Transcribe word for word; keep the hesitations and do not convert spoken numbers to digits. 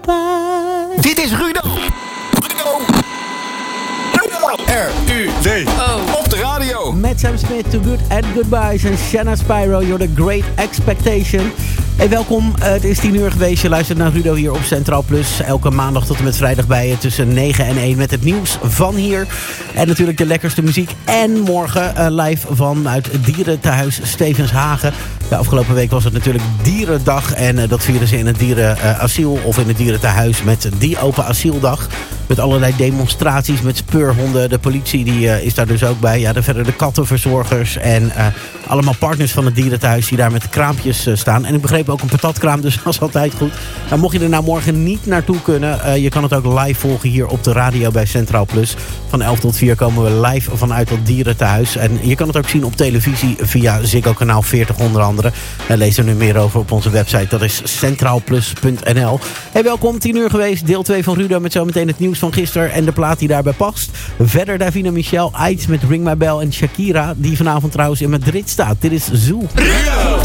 goodbye. Dit is Rudo. Rudo. R U D O. Op de radio. Met Sam Smith, Too Good and Goodbyes. En Shanna Spyro, You're the Great Expectation. Hey, welkom. Uh, het is tien uur geweest. Je luistert naar Rudo hier op Centraal Plus. Elke maandag tot en met vrijdag bij je tussen negen en één met het nieuws van hier. En natuurlijk de lekkerste muziek. En morgen uh, live vanuit het dierentehuis Stevenshagen. De afgelopen week was het natuurlijk Dierendag. En uh, dat vieren ze in het dierenasiel of in het dierentehuis met die open asieldag. Met allerlei demonstraties met speurhonden. De politie die, uh, is daar dus ook bij. Ja, dan verder de kattenverzorgers. En uh, allemaal partners van het dierentehuis die daar met de kraampjes uh, staan. En ik begreep ook een patatkraam, dus dat is altijd goed. Nou, mocht je er nou morgen niet naartoe kunnen. Uh, je kan het ook live volgen hier op de radio bij Centraal Plus. Van elf tot vier komen we live vanuit dat dierentehuis. En je kan het ook zien op televisie via Ziggo kanaal veertig onder andere. Uh, lees er nu meer over op onze website. Dat is centraalplus punt n l. Hey, welkom, tien uur geweest. Deel twee van Rudo met zometeen het nieuws van gisteren en de plaat die daarbij past. Verder Davina Michel, Aids met Ring My Bell en Shakira, die vanavond trouwens in Madrid staat. Dit is Zoo. Rudo.